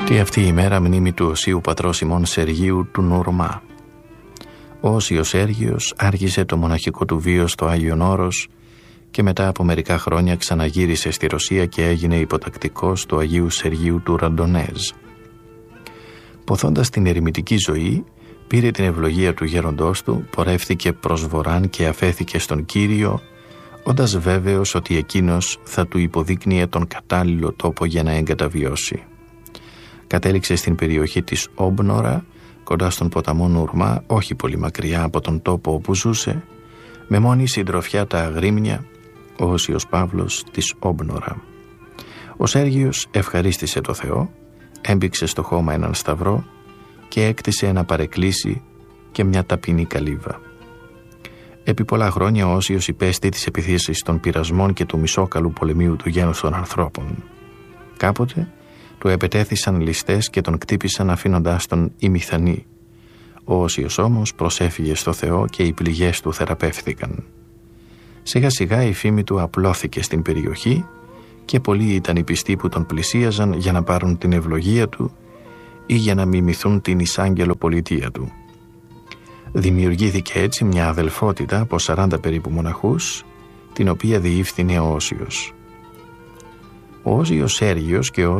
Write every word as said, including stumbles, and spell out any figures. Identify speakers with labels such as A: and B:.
A: Και αυτή η μέρα μνήμη του Οσίου Πατρός ημών Σεργίου του Νουρμά. Ο Όσιος Σέργιος άρχισε το μοναχικό του βίο στο Άγιον Όρος και μετά από μερικά χρόνια ξαναγύρισε στη Ρωσία και έγινε υποτακτικός του Αγίου Σεργίου του Ραντονέζ. Ποθώντας την ερημητική ζωή, πήρε την ευλογία του γέροντός του, πορεύθηκε προς βοράν και αφέθηκε στον Κύριο, όντας βέβαιος ότι εκείνος θα του υποδείκνυε τον κατάλληλο τόπο για να εγκαταβιώσει. Κατέληξε στην περιοχή της Όμπνορα, κοντά στον ποταμό Νουρμά, όχι πολύ μακριά από τον τόπο όπου ζούσε, με μόνη συντροφιά τα αγρίμνια, ο Όσιος Παύλος της Όμπνορα. Ο Σέργιος ευχαρίστησε το Θεό, έμπηξε στο χώμα έναν σταυρό και έκτισε ένα παρεκκλήσι και μια ταπεινή καλύβα. Επί πολλά χρόνια ο Όσιος υπέστη τις επιθέσεις των πειρασμών και του μισόκαλου πολεμίου του γένους των ανθρώπων. Κάποτε του επετέθησαν ληστές και τον κτύπησαν αφήνοντάς τον ημιθανή. Ο Όσιος όμως προσέφυγε στο Θεό και οι πληγές του θεραπεύθηκαν. Σιγά σιγά η φήμη του απλώθηκε στην περιοχή και πολλοί ήταν οι πιστοί που τον πλησίαζαν για να πάρουν την ευλογία του ή για να μιμηθούν την εισάγγελο πολιτεία του. Δημιουργήθηκε έτσι μια αδελφότητα από σαράντα περίπου μοναχούς, την οποία διεύθυνε ο Όσιος. Ο Όσιος Σέργιος και ο